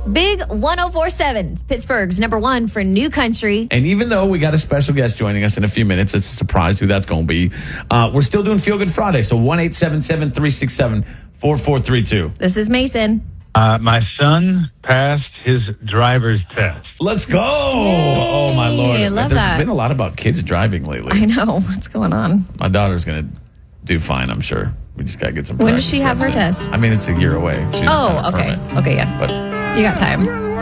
Big 104.7. Pittsburgh's number one for new country. And even though we got a special guest joining us in a few minutes, it's a surprise who that's going to be. We're still doing Feel Good Friday. So 1-877-367-4432. This is Mason. My son passed his driver's test. Let's go. Oh, my Lord. Love There's that. been a lot about kids driving lately. I know. What's going on? My daughter's going to do fine, I'm sure. We just got to get some When does practice she have her runs in. test? I mean, it's a year away. She's not Oh, okay. permanent. Okay, yeah. But You got time.